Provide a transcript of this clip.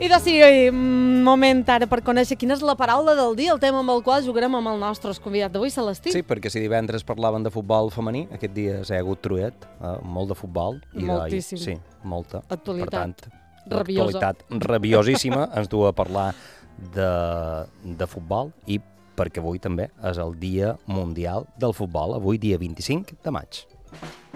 I doncs sí, moment ara per conèixer quina és la paraula del dia, el tema amb el qual jugarem amb el nostre convidat d'avui, Celestí. Sí, perquè si divendres parlaven de futbol femení, aquest dia s'ha hagut truet, molt de futbol. Moltíssim. Sí, molta. Actualitat per tant, rabiosa. L'actualitat rabiosíssima ens du a parlar de futbol i perquè avui també és el Dia Mundial del Futbol, avui dia 25 de maig.